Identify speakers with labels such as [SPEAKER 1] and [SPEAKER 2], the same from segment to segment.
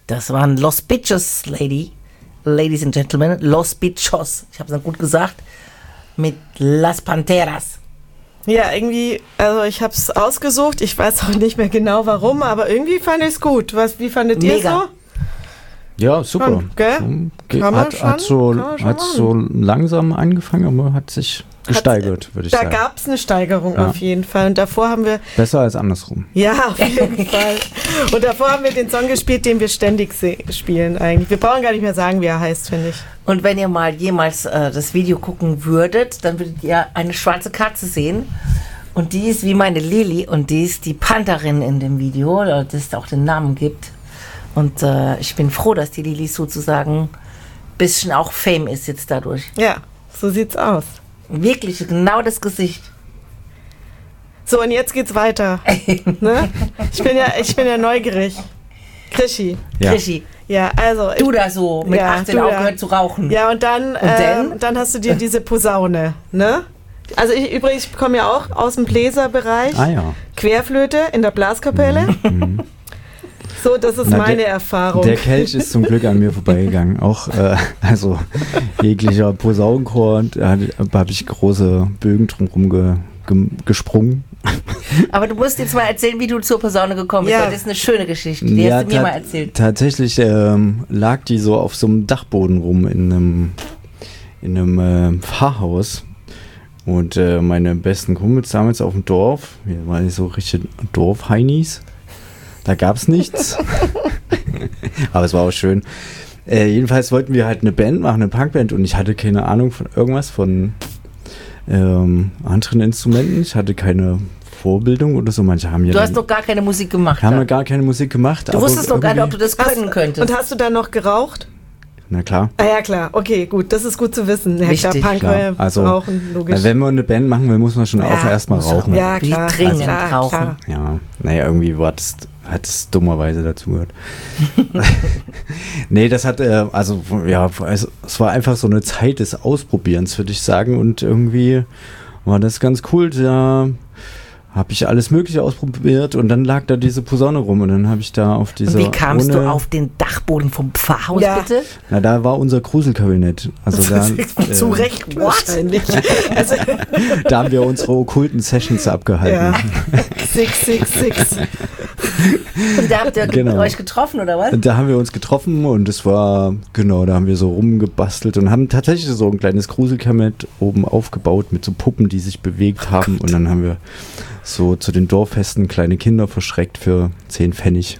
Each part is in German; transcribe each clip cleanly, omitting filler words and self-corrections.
[SPEAKER 1] Das waren Los Bichos, Ladies and Gentlemen, Los Bichos. Ich habe es dann gut gesagt. Mit Las Panteras.
[SPEAKER 2] Ja, irgendwie, also ich habe es ausgesucht. Ich weiß auch nicht mehr genau warum, aber irgendwie fand ich es gut. Wie fandet ihr so?
[SPEAKER 3] Ja, super.
[SPEAKER 2] Gell?
[SPEAKER 3] Hat so langsam angefangen, aber hat sich gesteigert, würde ich sagen. Da
[SPEAKER 2] gab es eine Steigerung auf jeden Fall. Und davor haben wir...
[SPEAKER 3] Besser als andersrum.
[SPEAKER 2] Ja, auf jeden Fall. Und davor haben wir den Song gespielt, den wir ständig spielen eigentlich. Wir brauchen gar nicht mehr sagen, wie er heißt, finde ich.
[SPEAKER 1] Und wenn ihr mal jemals das Video gucken würdet, dann würdet ihr eine schwarze Katze sehen. Und die ist wie meine Lili und die ist die Pantherin in dem Video, das es auch den Namen gibt. Und ich bin froh, dass die Lili sozusagen ein bisschen auch Fame ist jetzt dadurch.
[SPEAKER 2] Ja, so sieht's aus.
[SPEAKER 1] Wirklich, genau das Gesicht.
[SPEAKER 2] So, und jetzt geht's weiter. Ne? Ich bin ja neugierig. Krischi.
[SPEAKER 3] Ja.
[SPEAKER 1] Krischi.
[SPEAKER 2] Ja, also.
[SPEAKER 1] Du da so mit 18 aufgehört zu rauchen.
[SPEAKER 2] Ja, und dann hast du dir diese Posaune, ne? Also ich komme ja auch aus dem Bläserbereich.
[SPEAKER 3] Ah ja.
[SPEAKER 2] Querflöte in der Blaskapelle. So, das ist meine Erfahrung.
[SPEAKER 3] Der Kelch ist zum Glück an mir vorbeigegangen. Auch, also jeglicher Posaunenchor, da habe ich große Bögen drumherum gesprungen.
[SPEAKER 1] Aber du musst jetzt mal erzählen, wie du zur Posaune gekommen bist. Das ist eine schöne Geschichte. Die hast du mir mal erzählt.
[SPEAKER 3] Tatsächlich lag die so auf so einem Dachboden rum in einem Pfarrhaus. Und meine besten Kumpels damals auf dem Dorf, wir waren so richtig Dorf-Heinis. Da gab es nichts. Aber es war auch schön. Jedenfalls wollten wir halt eine Band machen, eine Punkband. Und ich hatte keine Ahnung von irgendwas, von anderen Instrumenten. Ich hatte keine Vorbildung oder so. Manche haben ja.
[SPEAKER 1] Du hast noch gar keine Musik gemacht.
[SPEAKER 3] Haben wir gar keine Musik gemacht.
[SPEAKER 1] Du wusstest noch gar nicht, ob du das können könntest.
[SPEAKER 2] Und hast du dann noch geraucht?
[SPEAKER 3] Na klar.
[SPEAKER 2] Ah ja, klar. Okay, gut. Das ist gut zu wissen. Ja,
[SPEAKER 1] wichtig.
[SPEAKER 2] Klar, Punk,
[SPEAKER 3] also,
[SPEAKER 2] rauchen, logisch.
[SPEAKER 3] Wenn man eine Band machen will, muss man schon auch erstmal rauchen.
[SPEAKER 2] Ja, klar.
[SPEAKER 1] Wie dringend rauchen.
[SPEAKER 2] Klar.
[SPEAKER 3] Ja, naja, irgendwie hat es dummerweise dazu gehört. Nee, das hat, es war einfach so eine Zeit des Ausprobierens, würde ich sagen. Und irgendwie war das ganz cool. Da habe ich alles Mögliche ausprobiert und dann lag da diese Posaune rum und dann habe ich da auf diese...
[SPEAKER 1] Und wie kamst du auf den Dachboden vom Pfarrhaus, bitte?
[SPEAKER 3] Na, da war unser Gruselkabinett. Also da,
[SPEAKER 2] zu Recht wahrscheinlich.
[SPEAKER 3] Da haben wir unsere okkulten Sessions abgehalten.
[SPEAKER 2] Ja. 666.
[SPEAKER 1] Und da habt ihr euch getroffen, oder was?
[SPEAKER 3] Da haben wir uns getroffen und es war, da haben wir so rumgebastelt und haben tatsächlich so ein kleines Gruselkabinett oben aufgebaut mit so Puppen, die sich bewegt haben. Und dann haben wir so zu den Dorffesten kleine Kinder verschreckt für 10 Pfennig.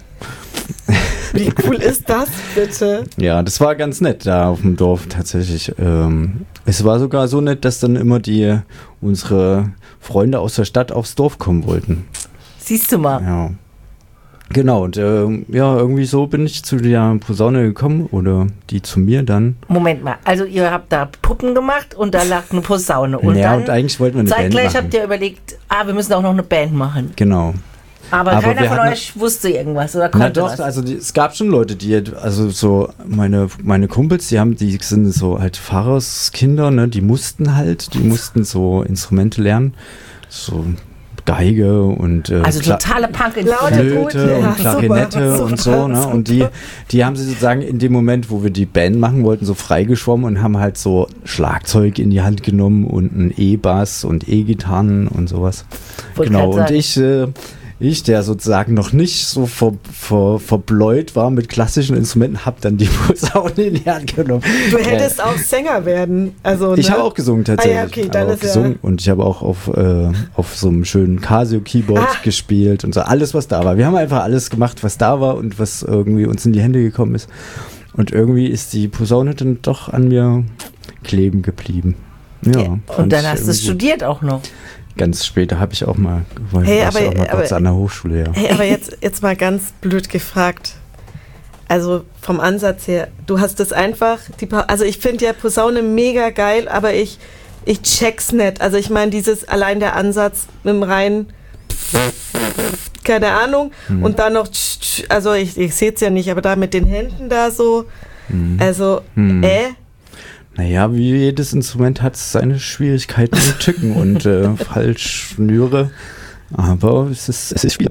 [SPEAKER 2] Wie cool ist das, bitte?
[SPEAKER 3] Ja, das war ganz nett da auf dem Dorf tatsächlich. Es war sogar so nett, dass dann immer unsere Freunde aus der Stadt aufs Dorf kommen wollten.
[SPEAKER 1] Siehst du mal.
[SPEAKER 3] Ja. Genau, und irgendwie so bin ich zu der Posaune gekommen oder die zu mir dann.
[SPEAKER 1] Moment mal, also ihr habt da Puppen gemacht und da lag eine Posaune. Und
[SPEAKER 3] ja,
[SPEAKER 1] dann
[SPEAKER 3] und eigentlich wollten wir eine Band machen.
[SPEAKER 1] Zeitgleich habt ihr überlegt, wir müssen auch noch eine Band machen.
[SPEAKER 3] Genau.
[SPEAKER 1] Aber keiner von euch wusste irgendwas oder konnte was?
[SPEAKER 3] Also es gab schon Leute, also so meine Kumpels, die sind so halt Pfarrerskinder, ne, die mussten so Instrumente lernen, so Geige und
[SPEAKER 1] also totale
[SPEAKER 3] Flöte und Klarinette super, und so, ne? Und die haben sie sozusagen in dem Moment, wo wir die Band machen wollten, so freigeschwommen und haben halt so Schlagzeug in die Hand genommen und einen E-Bass und E-Gitarren und sowas. Genau, und ich, der sozusagen noch nicht so verbläut war mit klassischen Instrumenten, habe dann die Posaune in die Hand genommen.
[SPEAKER 2] Du hättest auch Sänger werden. Also,
[SPEAKER 3] ich habe auch gesungen tatsächlich.
[SPEAKER 2] Ah, ja, okay, dann ist gesungen
[SPEAKER 3] und ich habe auch auf so einem schönen Casio-Keyboard gespielt und so. Alles, was da war. Wir haben einfach alles gemacht, was da war und was irgendwie uns in die Hände gekommen ist. Und irgendwie ist die Posaune dann doch an mir kleben geblieben. Ja,
[SPEAKER 1] und dann hast du studiert auch noch.
[SPEAKER 3] Ganz später habe ich auch mal, kurz an der Hochschule, ja.
[SPEAKER 2] Hey, aber jetzt mal ganz blöd gefragt. Also vom Ansatz her, du hast das einfach, also ich finde ja Posaune mega geil, aber ich check's nicht. Also ich meine, allein der Ansatz mit dem rein, keine Ahnung, und dann noch, also ich sehe es ja nicht, aber da mit den Händen da so, also,
[SPEAKER 3] Naja, wie jedes Instrument hat es seine Schwierigkeiten und Tücken und Fallschnüre, aber es ist spielbar.